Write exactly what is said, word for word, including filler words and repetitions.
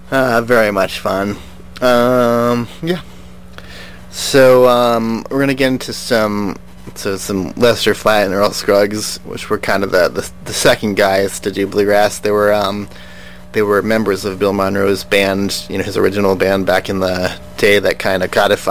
Uh, very much fun. Um, yeah. So um, we're gonna get into some so some Lester Flatt and Earl Scruggs, which were kind of the, the the second guys to do bluegrass. They were um, they were members of Bill Monroe's band, you know, his original band back in the day that kind of codified